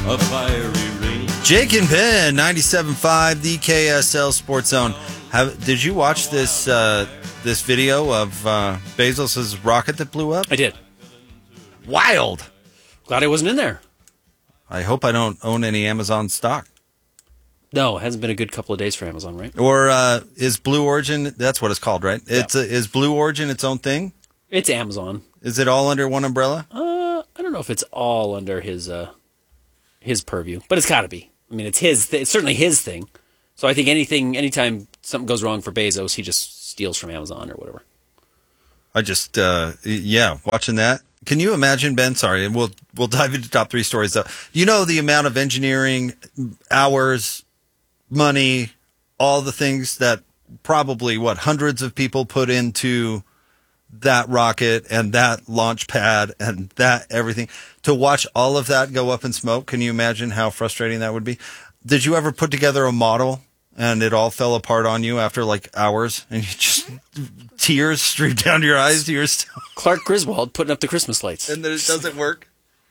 a fiery ring. Jake and Ben, 97.5, the KSL Sports Zone. Did you watch this this video of Bezos' rocket that blew up? I did. Wild. Glad I wasn't in there. I hope I don't own any Amazon stock. No, it hasn't been a good couple of days for Amazon, right? Or is Blue Origin, that's what it's called, right? Yeah. Is Blue Origin its own thing? It's Amazon. Is it all under one umbrella? I don't know if it's all under his purview, but it's got to be. I mean, it's certainly his thing. So I think anytime something goes wrong for Bezos, he just steals from Amazon or whatever. I just, watching that. Can you imagine, Ben? Sorry, and we'll dive into top three stories, though. You know the amount of engineering, hours, money, all the things that probably, hundreds of people put into that rocket and that launch pad and that everything. To watch all of that go up in smoke, can you imagine how frustrating that would be? Did you ever put together a model and it all fell apart on you after hours and you just tears streamed down your eyes to your stomach? Clark Griswold putting up the Christmas lights. And then it doesn't work?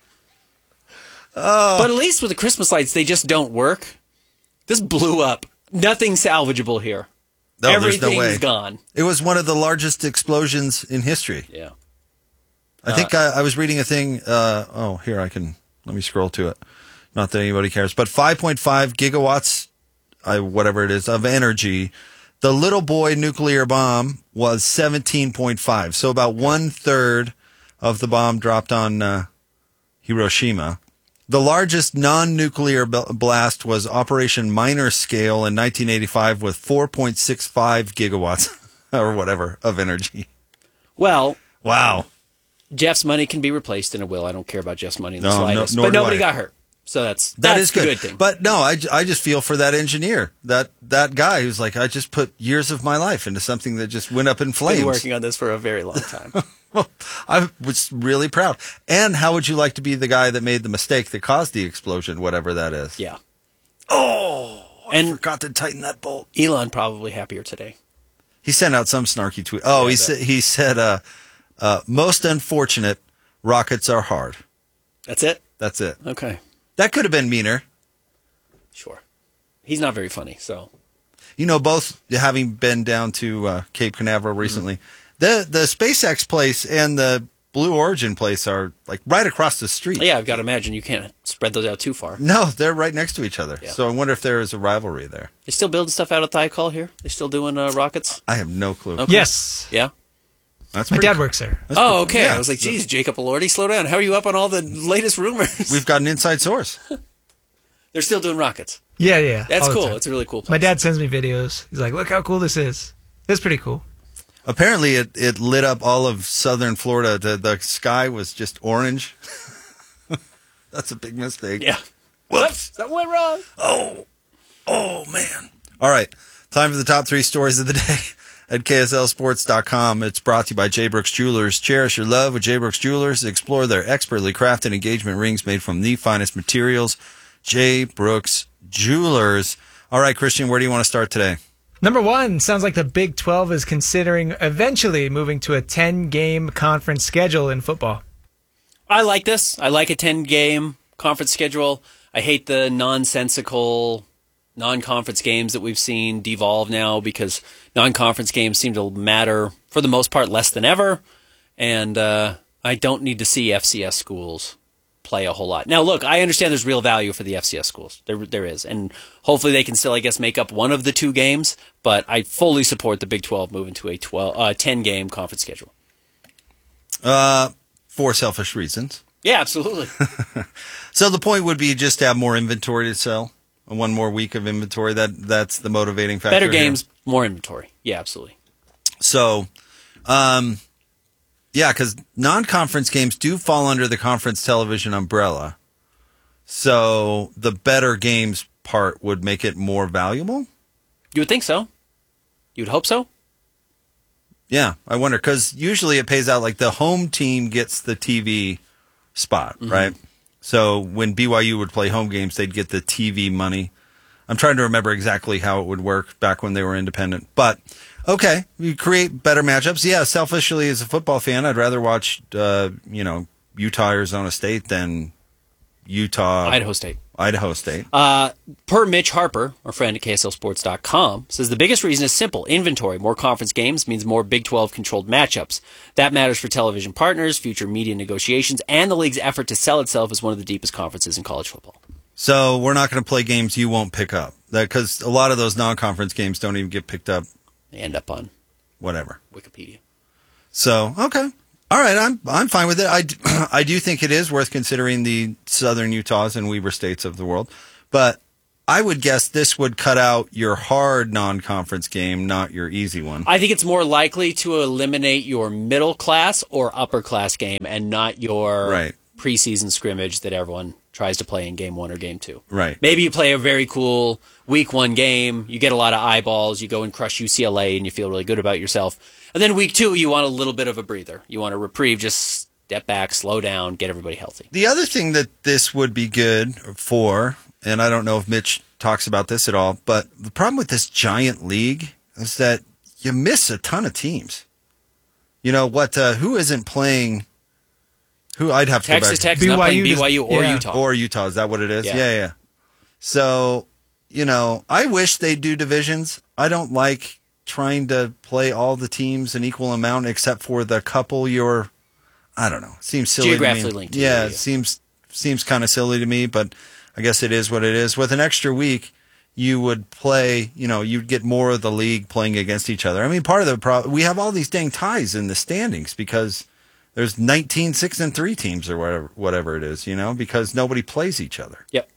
But at least with the Christmas lights, they just don't work. This blew up. Nothing salvageable here. No, Everything's there's no way. gone. It was one of the largest explosions in history. Yeah. I think I was reading a thing. Let me scroll to it. Not that anybody cares, but 5.5 gigawatts, whatever it is, of energy. The Little Boy nuclear bomb was 17.5. So about 1/3 of the bomb dropped on Hiroshima. The largest non-nuclear blast was Operation Minor Scale in 1985 with 4.65 gigawatts or whatever of energy. Well, Wow. Jeff's money can be replaced in a will. I don't care about Jeff's money in the No, slightest. nor But do nobody I. got hurt. So that's That is the good. good thing. But no, I just feel for that engineer, that guy who's like, I just put years of my life into something that just went up in flames. Been working on this for a very long time. Well, I was really proud. And how would you like to be the guy that made the mistake that caused the explosion, whatever that is? Yeah. I And forgot to tighten that bolt. Elon probably happier today. He sent out some snarky tweet. Oh, Yeah, he said, most unfortunate, rockets are hard. That's it? That's it. Okay. That could have been meaner. Sure. He's not very funny, so. You know, both having been down to Cape Canaveral recently, the SpaceX place and the Blue Origin place are right across the street. Yeah, I've got to imagine you can't spread those out too far. No, they're right next to each other. Yeah. So I wonder if there is a rivalry there. They still building stuff out at Thiokol here? They still doing rockets? I have no clue. Okay. Yes. Yeah? That's My pretty dad cool. works there. That's Oh, pretty- okay. yeah. I was like, geez, Jacob Elordi, slow down. How are you up on all the latest rumors? We've got an inside source. They're still doing rockets. Yeah. That's all the cool. time. It's a really cool place. My dad sends me videos. He's like, look how cool this is. It's pretty cool. Apparently, it lit up all of southern Florida. The sky was just orange. That's a big mistake. Yeah. Whoops. That went wrong. Oh, man. All right. Time for the top three stories of the day at KSLSports.com. It's brought to you by J. Brooks Jewelers. Cherish your love with J. Brooks Jewelers. Explore their expertly crafted engagement rings made from the finest materials. J. Brooks Jewelers. All right, Christian, where do you want to start today? Number one, sounds like the Big 12 is considering eventually moving to a 10-game conference schedule in football. I like this. I like a 10-game conference schedule. I hate the nonsensical non-conference games that we've seen devolve now because non-conference games seem to matter, for the most part, less than ever. And I don't need to see FCS schools play a whole lot. Now, look, I understand there's real value for the FCS schools. There is. And hopefully they can still, I guess, make up one of the two games. But I fully support the Big 12 moving to a 10-game conference schedule. For selfish reasons. Yeah, absolutely. So the point would be just to have more inventory to sell. One more week of inventory. That's the motivating factor. Better here. games, more inventory. Yeah, absolutely. So, yeah, because non-conference games do fall under the conference television umbrella. So the better games part would make it more valuable? You would think so. You would hope so. Yeah, I wonder, because usually it pays out like the home team gets the TV spot, right? So when BYU would play home games, they'd get the TV money. I'm trying to remember exactly how it would work back when they were independent. But, okay, you create better matchups. Yeah, selfishly as a football fan, I'd rather watch, Utah, Arizona State than Utah, Idaho State. Idaho State. Per Mitch Harper, our friend at KSLSports.com, says the biggest reason is simple. Inventory. More conference games means more Big 12 controlled matchups. That matters for television partners, future media negotiations, and the league's effort to sell itself as one of the deepest conferences in college football. So we're not going to play games you won't pick up. Because a lot of those non-conference games don't even get picked up. They end up on whatever. Wikipedia. So, okay. All right, I'm fine with it. I do think it is worth considering the Southern Utahs and Weber States of the world, but I would guess this would cut out your hard non-conference game, not your easy one. I think it's more likely to eliminate your middle class or upper class game and not your preseason scrimmage that everyone tries to play in game 1 or game 2. Right. Maybe you play a very cool week 1 game, you get a lot of eyeballs, you go and crush UCLA and you feel really good about yourself. And then week 2, you want a little bit of a breather. You want a reprieve, just step back, slow down, get everybody healthy. The other thing that this would be good for, and I don't know if Mitch talks about this at all, but the problem with this giant league is that you miss a ton of teams. You know what? Who isn't playing? Who I'd have to Texas go back. Tech's not playing BYU or Utah. Or Utah. Is that what it is? Yeah. Yeah. So, I wish they do divisions. I don't like trying to play all the teams an equal amount except for the couple I don't know. It seems silly geographically to me. linked. Yeah, it seems kind of silly to me, but I guess it is what it is. With an extra week, you would play, you'd get more of the league playing against each other. I mean, part of the problem, we have all these dang ties in the standings because there's 19 6-3 teams or whatever it is, because nobody plays each other. Yep.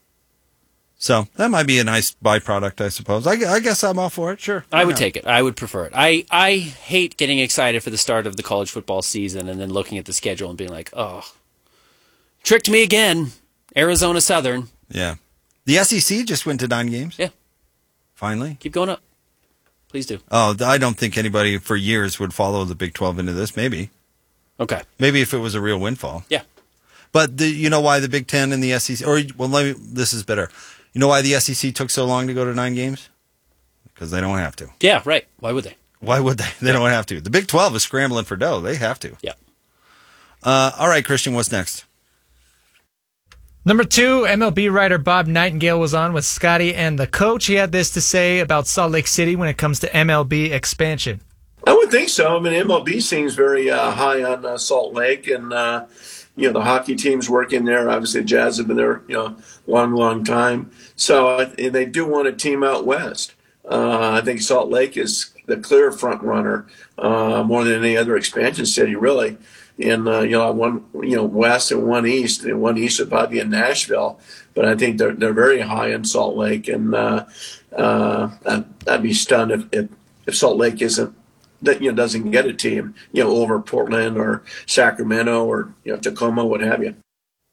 So that might be a nice byproduct, I suppose. I guess I'm all for it. Sure. I would take it. I would prefer it. I hate getting excited for the start of the college football season and then looking at the schedule and being like, oh, tricked me again. Arizona Southern. Yeah. The SEC just went to 9 games. Yeah. Finally. Keep going up. Please do. Oh, I don't think anybody for years would follow the Big 12 into this. Maybe. Okay. Maybe if it was a real windfall. Yeah. But you know why the Big 10 and the SEC, this is better. You know why the SEC took so long to go to 9 games? Because they don't have to. Yeah, right. Why would they? Why would they? They don't have to. The Big 12 is scrambling for dough. They have to. Yeah. All right, Christian, what's next? Number 2, MLB writer Bob Nightingale was on with Scotty and the coach. He had this to say about Salt Lake City when it comes to MLB expansion. I would think so. I mean, MLB seems very high on Salt Lake, and the hockey teams working there. Obviously, the Jazz have been there, long time. So they do want a team out west. I think Salt Lake is the clear front runner more than any other expansion city, really. And one west and one east. And one east would probably be in Nashville, but I think they're very high in Salt Lake, and I'd be stunned if Salt Lake doesn't get a team, over Portland or Sacramento or Tacoma, what have you.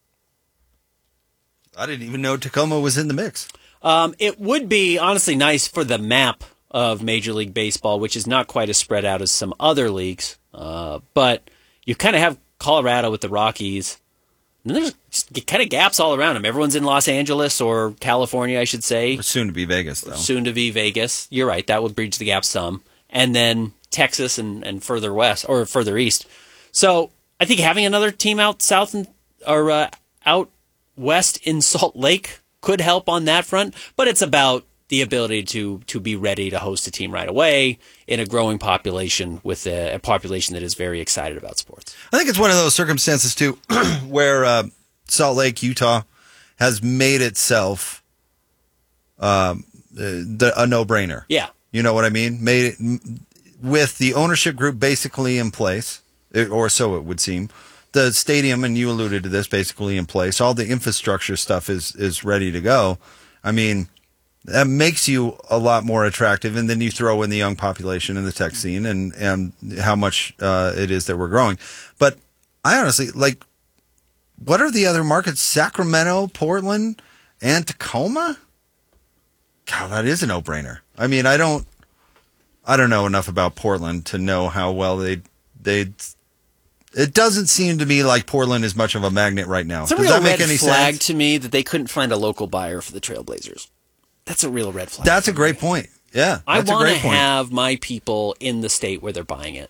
I didn't even know Tacoma was in the mix. It would be honestly nice for the map of Major League Baseball, which is not quite as spread out as some other leagues. But you kind of have Colorado with the Rockies. And there's just kind of gaps all around them. Everyone's in Los Angeles or California, I should say. Soon to be Vegas, though. Soon to be Vegas. You're right. That would bridge the gap some. And then Texas and further west or further east. So I think having another team out south or out west in Salt Lake could help on that front. But it's about the ability to be ready to host a team right away in a growing population with a population that is very excited about sports. I think it's one of those circumstances, too, where Salt Lake, Utah, has made itself a no-brainer. Yeah. You know what I mean? Made it with the ownership group basically in place, or so it would seem. The stadium, and you alluded to this, basically in place. All the infrastructure stuff is ready to go. I mean, that makes you a lot more attractive, and then you throw in the young population in the tech scene and how much it is that we're growing. But I honestly, what are the other markets? Sacramento, Portland, and Tacoma? God, that is a no-brainer. I mean, I don't know enough about Portland to know how well they. It doesn't seem to me like Portland is much of a magnet right now. It's a Does real that make red any flag sense? to me that they couldn't find a local buyer for the Trailblazers. That's a real red flag. That's a great point. Yeah, I that's a want to great point. have my people in the state where they're buying it.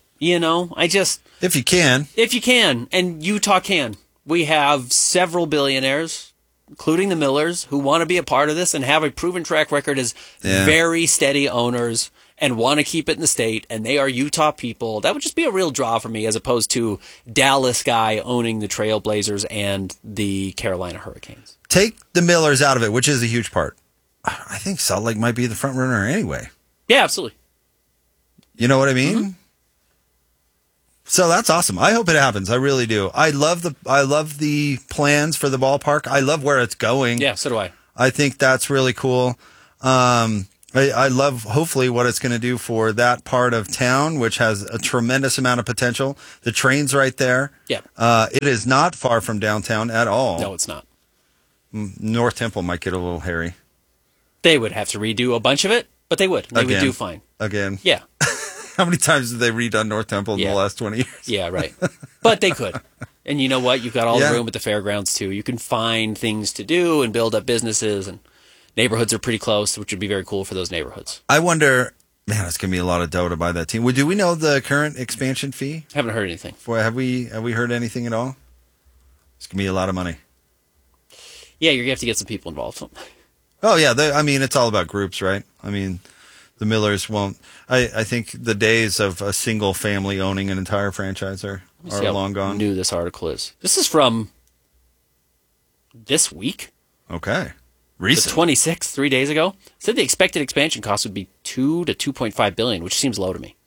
If you can. If you can, and Utah can. We have several billionaires including the Millers, who want to be a part of this and have a proven track record as very steady owners and want to keep it in the state, and they are Utah people. That would just be a real draw for me, as opposed to Dallas guy owning the Trailblazers and the Carolina Hurricanes. Take the Millers out of it, which is a huge part. I think Salt Lake might be the front runner anyway. Yeah, absolutely. You know what I mean? So that's awesome. I hope it happens. I really do. I love the plans for the ballpark. I love where it's going. Yeah, so do I. I think that's really cool. I love, hopefully, what it's going to do for that part of town, which has a tremendous amount of potential. The train's right there. Yeah. It is not far from downtown at all. No, it's not. North Temple might get a little hairy. They would have to redo a bunch of it, but they would. They would do fine. Again. Yeah. How many times have they redone North Temple in the last 20 years? Yeah, right. But they could. And you know what? You've got all the room at the fairgrounds, too. You can find things to do and build up businesses, and neighborhoods are pretty close, which would be very cool for those neighborhoods. I wonder, man, it's going to be a lot of dough to buy that team. Do we know the current expansion fee? Haven't heard anything. Have we heard anything at all? It's going to be a lot of money. Yeah, you're going to have to get some people involved. Oh, yeah. It's all about groups, right? I mean, the Millers won't. I think the days of a single family owning an entire franchise are long gone. How new this article is. This is from this week. Okay. Recent. The 26th, 3 days ago. Said the expected expansion cost would be $2 to $2.5 billion, which seems low to me.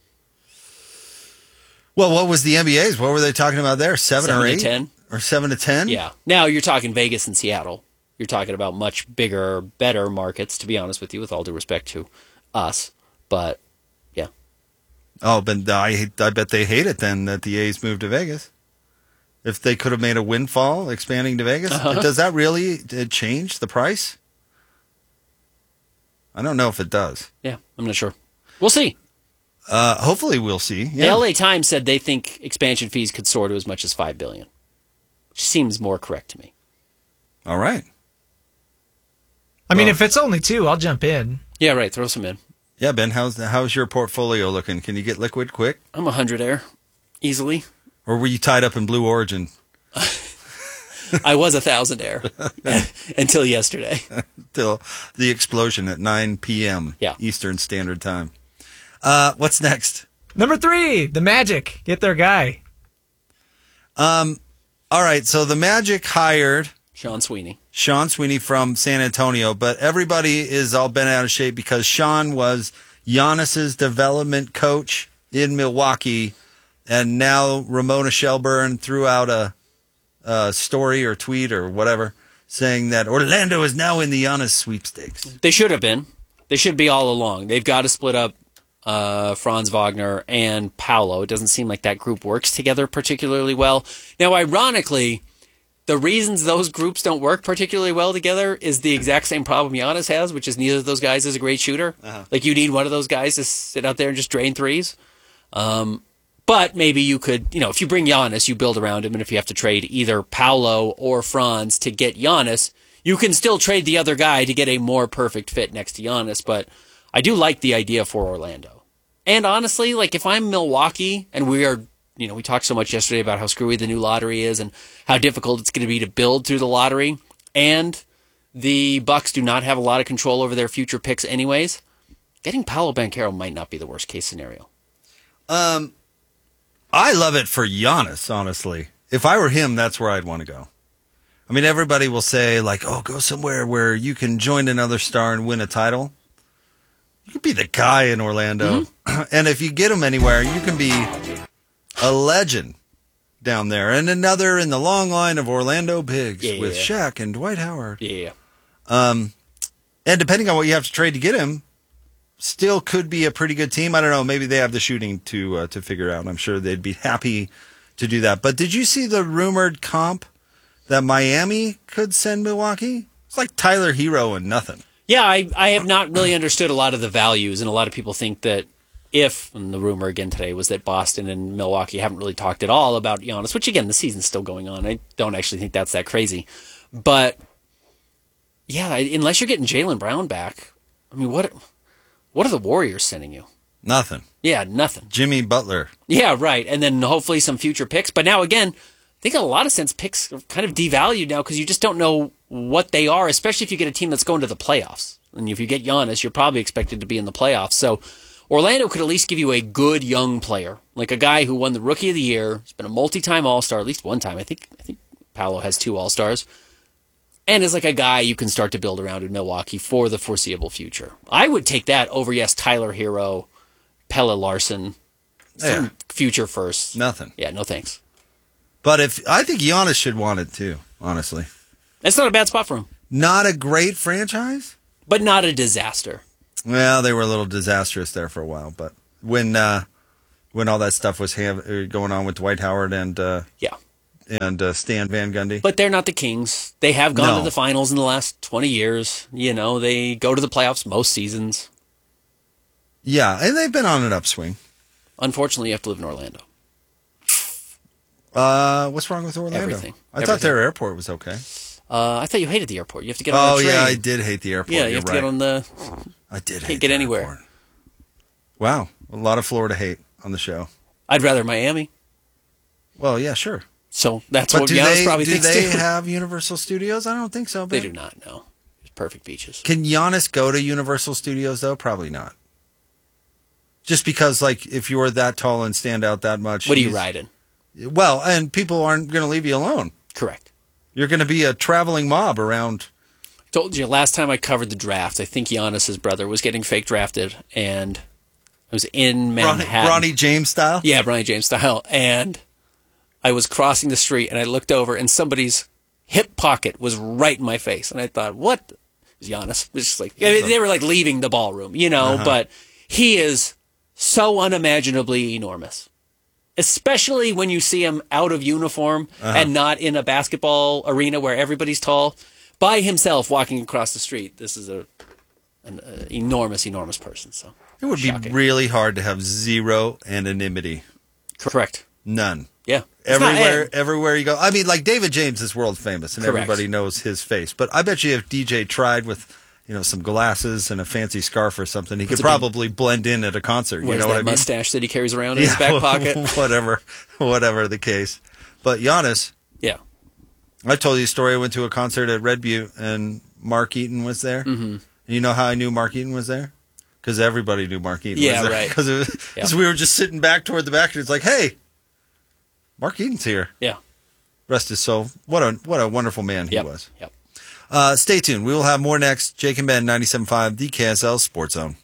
Well, what was the NBA's? What were they talking about there? 7 or 8? 7 to 10. Or 7 to 10? Yeah. Now you're talking Vegas and Seattle. You're talking about much bigger, better markets, to be honest with you, with all due respect to us. But, yeah. Oh, but I bet they hate it then that the A's moved to Vegas. If they could have made a windfall expanding to Vegas, does that really change the price? I don't know if it does. Yeah, I'm not sure. We'll see. Hopefully we'll see. Yeah. The LA Times said they think expansion fees could soar to as much as $5 billion, which seems more correct to me. All right. I mean, if it's only 2, I'll jump in. Yeah, right. Throw some in. Yeah, Ben, how's your portfolio looking? Can you get liquid quick? I'm 100 air, easily. Or were you tied up in Blue Origin? I was 1,000 air until yesterday. Till the explosion at 9 p.m. Yeah. Eastern Standard Time. What's next? Number 3, the Magic. Get their guy. All right, so the Magic hired Sean Sweeney from San Antonio, but everybody is all bent out of shape because Sean was Giannis's development coach in Milwaukee, and now Ramona Shelburne threw out a story or tweet or whatever saying that Orlando is now in the Giannis sweepstakes. They should have been. They should be all along. They've got to split up Franz Wagner and Paolo. It doesn't seem like that group works together particularly well. Now, ironically, the reasons those groups don't work particularly well together is the exact same problem Giannis has, which is neither of those guys is a great shooter. Like, you need one of those guys to sit out there and just drain threes. But maybe you could, if you bring Giannis, you build around him, and if you have to trade either Paolo or Franz to get Giannis, you can still trade the other guy to get a more perfect fit next to Giannis. But I do like the idea for Orlando. And honestly, like, if I'm Milwaukee and we are, we talked so much yesterday about how screwy the new lottery is and how difficult it's going to be to build through the lottery, and the Bucks do not have a lot of control over their future picks anyways, getting Paolo Banchero might not be the worst case scenario. I love it for Giannis, honestly. If I were him, that's where I'd want to go. I mean, everybody will say, like, oh, go somewhere where you can join another star and win a title. You could be the guy in Orlando. Mm-hmm. And if you get him anywhere, you can be a legend down there. And another in the long line of Orlando Pigs with Shaq and Dwight Howard. Yeah. And depending on what you have to trade to get him, still could be a pretty good team. I don't know. Maybe they have the shooting to figure out. I'm sure they'd be happy to do that. But did you see the rumored comp that Miami could send Milwaukee? It's like Tyler Hero and nothing. Yeah, I have not really understood a lot of the values, and a lot of people think that and the rumor again today was that Boston and Milwaukee haven't really talked at all about Giannis, which again, the season's still going on. I don't actually think that's that crazy. But yeah, unless you're getting Jaylen Brown back, I mean, what are the Warriors sending you? Nothing. Yeah, nothing. Jimmy Butler. Yeah, right. And then hopefully some future picks. But now again, think in a lot of sense picks are kind of devalued now because you just don't know what they are, especially if you get a team that's going to the playoffs. And if you get Giannis, you're probably expected to be in the playoffs. So Orlando could at least give you a good young player, like a guy who won the Rookie of the Year, has been a multi-time All-Star, at least one time. I think Paolo has 2 All-Stars, and is like a guy you can start to build around in Milwaukee for the foreseeable future. I would take that over, yes, Tyler Hero, Pelle Larsson, some future first. Nothing. Yeah, no thanks. But I think Giannis should want it too, honestly. That's not a bad spot for him. Not a great franchise? But not a disaster. Well, they were a little disastrous there for a while, but when all that stuff was going on with Dwight Howard and Stan Van Gundy. But they're not the Kings. They have gone to the finals in the last 20 years. They go to the playoffs most seasons. Yeah, and they've been on an upswing. Unfortunately, you have to live in Orlando. What's wrong with Orlando? Everything. I thought their airport was okay. I thought you hated the airport. You have to get on the train. Oh, yeah, I did hate the airport. Yeah, you have to get on the... I did hate Can't get anywhere. Airport. Wow, a lot of Florida hate on the show. I'd rather Miami. Well, yeah, sure. So that's what Giannis probably thinks too. Do they have Universal Studios? I don't think so. They do not, no. It's perfect beaches. Can Giannis go to Universal Studios, though? Probably not. Just because, if you're that tall and stand out that much... What are you riding? Well, and people aren't going to leave you alone. Correct. You're going to be a traveling mob around. Told you last time I covered the draft, I think Giannis's brother was getting fake drafted, and I was in Manhattan. Bronny James style? Yeah, Bronny James style. And I was crossing the street, and I looked over, and somebody's hip pocket was right in my face. And I thought, what? It was Giannis. It was just they were leaving the ballroom, but he is so unimaginably enormous. Especially when you see him out of uniform and not in a basketball arena where everybody's tall, by himself walking across the street. This is an enormous, enormous person. So it would be really hard to have zero anonymity. Correct. None. Yeah. Everywhere you go. I mean, David James is world famous, and Correct. everybody knows his face. But I bet you if DJ tried with some glasses and a fancy scarf or something, he could probably blend in at a concert. You know what I mean? Mustache that he carries around in his back pocket. whatever the case. But Giannis. Yeah. I told you a story. I went to a concert at Red Butte, and Mark Eaton was there. Mm-hmm. You know how I knew Mark Eaton was there? Because everybody knew Mark Eaton was there. Right. Because we were just sitting back toward the back, and it's like, hey, Mark Eaton's here. Yeah. Rest his soul. What a wonderful man he was. Yep. Stay tuned. We will have more next. Jake and Ben, 97.5, the KSL Sports Zone.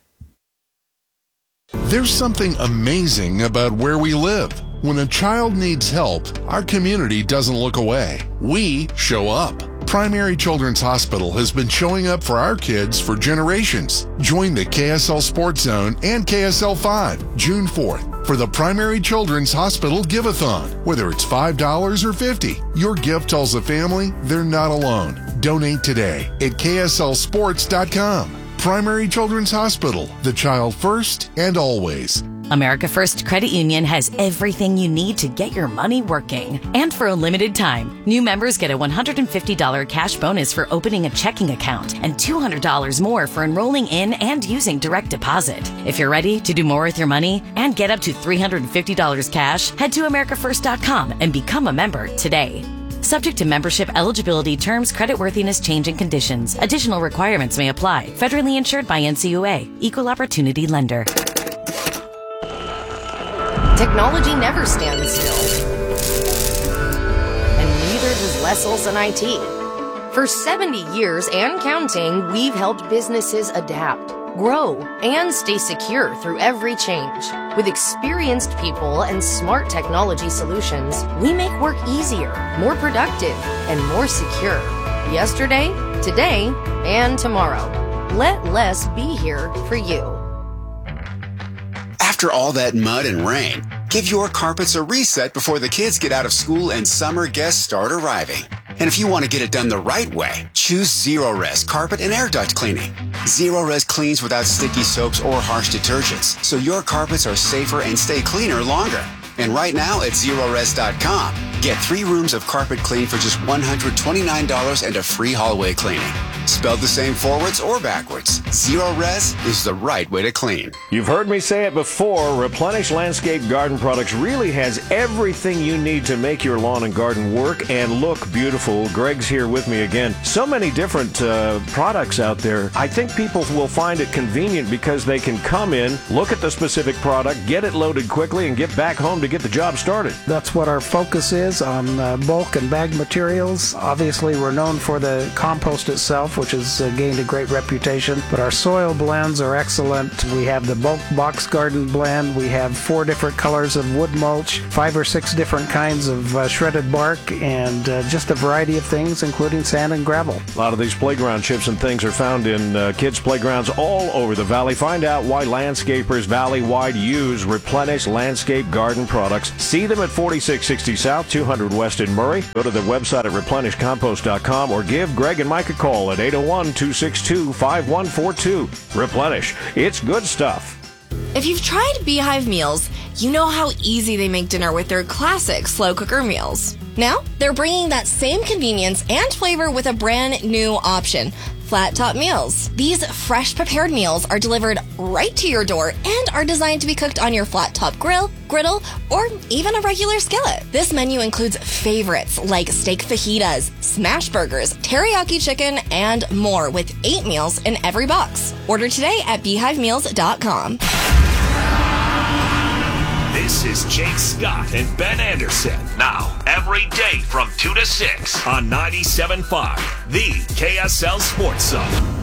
There's something amazing about where we live. When a child needs help, our community doesn't look away. We show up. Primary Children's Hospital has been showing up for our kids for generations. Join the KSL Sports Zone and KSL 5, June 4th, for the Primary Children's Hospital Give-a-thon. Whether it's $5 or $50, your gift tells the family they're not alone. Donate today at KSLSports.com. Primary Children's Hospital, the child first and always. America First Credit Union has everything you need to get your money working. And for a limited time, new members get a $150 cash bonus for opening a checking account and $200 more for enrolling in and using direct deposit. If you're ready to do more with your money and get up to $350 cash, head to AmericaFirst.com and become a member today. Subject to membership eligibility, terms, creditworthiness, change, and conditions. Additional requirements may apply. Federally insured by NCUA. Equal Opportunity Lender. Technology never stands still. And neither does Les Olson IT. For 70 years and counting, we've helped businesses adapt, grow, and stay secure through every change. With experienced people and smart technology solutions, we make work easier, more productive, and more secure. Yesterday, today, and tomorrow. Let Les be here for you. After all that mud and rain, give your carpets a reset before the kids get out of school and summer guests start arriving. And if you want to get it done the right way, choose Zero-Res Carpet and Air Duct Cleaning. Zero-Res cleans without sticky soaps or harsh detergents, so your carpets are safer and stay cleaner longer. And right now at Zerores.com, get 3 rooms of carpet clean for just $129 and a free hallway cleaning. Spelled the same forwards or backwards, Zero Res is the right way to clean. You've heard me say it before, Replenish Landscape Garden Products really has everything you need to make your lawn and garden work and look beautiful. Greg's here with me again. So many different products out there. I think people will find it convenient because they can come in, look at the specific product, get it loaded quickly, and get back home to get the job started. That's what our focus is on bulk and bag materials. Obviously, we're known for the compost itself, which has gained a great reputation, but our soil blends are excellent. We have the bulk box garden blend. We have 4 different colors of wood mulch, 5 or 6 different kinds of shredded bark, and just a variety of things, including sand and gravel. A lot of these playground chips and things are found in kids' playgrounds all over the valley. Find out why landscapers valley-wide use Replenish Landscape Garden Products. See them at 4660 South, 200 West in Murray. Go to their website at replenishcompost.com or give Greg and Mike a call at 801-262-5142. Replenish. It's good stuff. If you've tried Beehive meals, you know how easy they make dinner with their classic slow cooker meals. Now, they're bringing that same convenience and flavor with a brand new option, Flat Top Meals. These fresh prepared meals are delivered right to your door and are designed to be cooked on your flat top grill, griddle, or even a regular skillet. This menu includes favorites like steak fajitas, smash burgers, teriyaki chicken, and more with 8 meals in every box. Order today at beehivemeals.com. This is Jake Scott and Ben Anderson. Now, every day from 2 to 6 on 97.5, the KSL Sports Zone.